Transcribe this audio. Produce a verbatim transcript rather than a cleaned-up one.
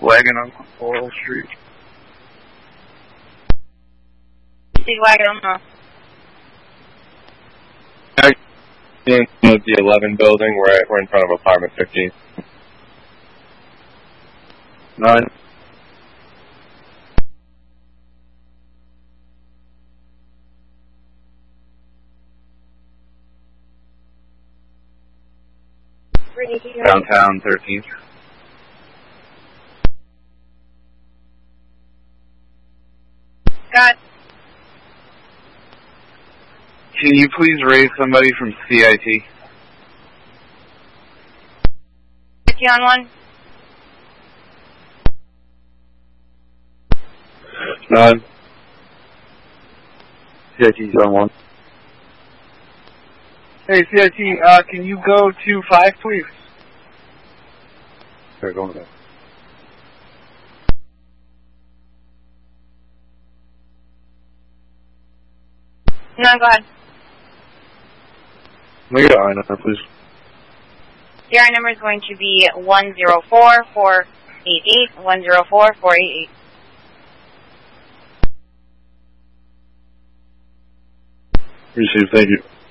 Wagon on Coral Street. Big wagon on the... In the eleven building, we're, we're in front of apartment fifteen. Nine. Downtown thirteenth. Scott. Can you please raise somebody from C I T? Is he on one? Nine. C I T's on one. Hey, C I T, uh, can you go to five, please? They're going there. No, go ahead. Make it I number, please. The R number is going to be one zero four four eight eight, one zero four four eight eight. Received, thank you.